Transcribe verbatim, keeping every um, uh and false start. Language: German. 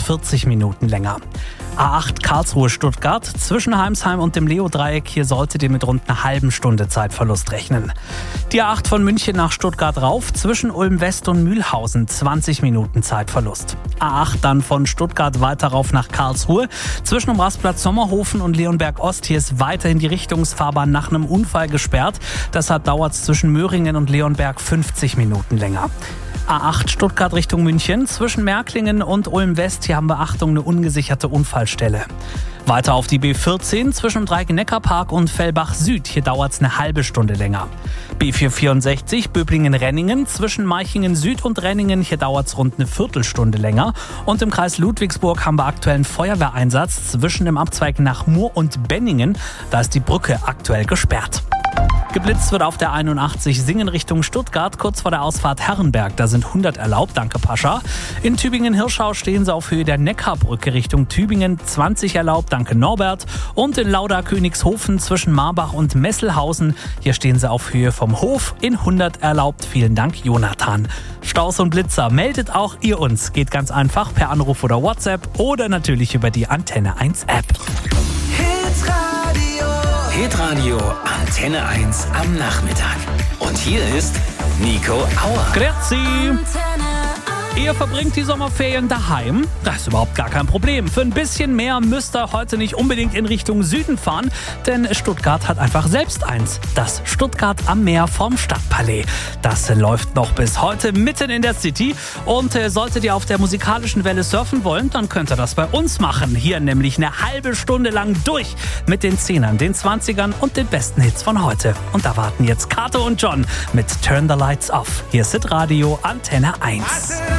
vierzig Minuten länger. A acht Karlsruhe-Stuttgart, zwischen Heimsheim und dem Leo-Dreieck, hier solltet ihr mit rund einer halben Stunde Zeitverlust rechnen. Die A acht von München nach Stuttgart rauf, zwischen Ulm-West und Mühlhausen, zwanzig Minuten Zeitverlust. A acht dann von Stuttgart weiter rauf nach Karlsruhe, zwischen dem Rastplatz Sommerhofen und Leonberg-Ost, hier ist weiterhin die Richtungsfahrbahn nach einem Unfall gesperrt, deshalb dauert es zwischen Möhringen und Leonberg fünfzig Minuten länger. A acht Stuttgart Richtung München, zwischen Märklingen und Ulm-West, hier haben wir Achtung, eine ungesicherte Unfallstelle. Weiter auf die B vierzehn zwischen Dreieck-Neckar-Park und Fellbach Süd, hier dauert es eine halbe Stunde länger. B vierhundertvierundsechzig Böblingen-Renningen zwischen Meichingen Süd und Renningen, hier dauert es rund eine Viertelstunde länger. Und im Kreis Ludwigsburg haben wir aktuell einen Feuerwehreinsatz zwischen dem Abzweig nach Mur und Benningen, da ist die Brücke aktuell gesperrt. Geblitzt wird auf der einundachtzig Singen Richtung Stuttgart, kurz vor der Ausfahrt Herrenberg. Da sind hundert erlaubt, danke Pascha. In Tübingen-Hirschau stehen sie auf Höhe der Neckarbrücke Richtung Tübingen, zwanzig erlaubt, danke Norbert. Und in Lauda-Königshofen zwischen Marbach und Messelhausen, hier stehen sie auf Höhe vom Hof, in hundert erlaubt, vielen Dank Jonathan. Staus und Blitzer, meldet auch ihr uns. Geht ganz einfach per Anruf oder WhatsApp oder natürlich über die Antenne eins App. Hitradio Antenne eins am Nachmittag. Und hier ist Nico Auer. Grüezi. Ihr verbringt die Sommerferien daheim? Das ist überhaupt gar kein Problem. Für ein bisschen mehr müsst ihr heute nicht unbedingt in Richtung Süden fahren, denn Stuttgart hat einfach selbst eins. Das Stuttgart am Meer vom Stadtpalais. Das läuft noch bis heute mitten in der City. Und äh, solltet ihr auf der musikalischen Welle surfen wollen, dann könnt ihr das bei uns machen. Hier nämlich eine halbe Stunde lang durch mit den Zehnern, den Zwanzigern und den besten Hits von heute. Und da warten jetzt Kato und John mit Turn the Lights Off. Hier ist Hitradio Antenne eins.